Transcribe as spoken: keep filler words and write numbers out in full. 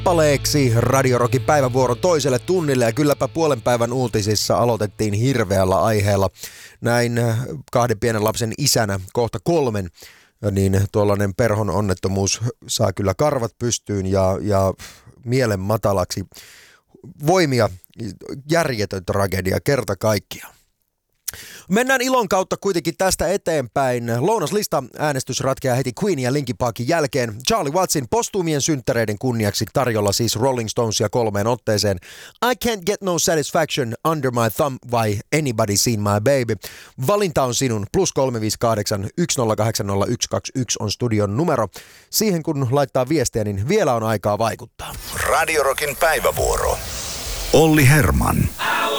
kappaleeksi Radio Rockin päivävuoron toiselle tunnille ja kylläpä puolen päivän uutisissa aloitettiin hirveällä aiheella. Näin kahden pienen lapsen isänä kohta kolmen, niin tuollainen perhon onnettomuus saa kyllä karvat pystyyn ja, ja mielen matalaksi. Voimia, järjetön tragedia kerta kaikkiaan. Mennään ilon kautta kuitenkin tästä eteenpäin. Lounaslista äänestys ratkeaa heti Queen ja Linkin Parkin jälkeen. Charlie Wattsin postuumien synttäreiden kunniaksi tarjolla siis Rolling Stonesia kolmeen otteeseen. I Can't Get No Satisfaction, Under My Thumb vai Anybody Seen My Baby. Valinta on sinun. Plus kolme viisi kahdeksan yksi nolla kahdeksan nolla yksi kaksi yksi on studion numero. Siihen kun laittaa viestiä, niin vielä on aikaa vaikuttaa. Radio Rockin päivävuoro. Olli Herman.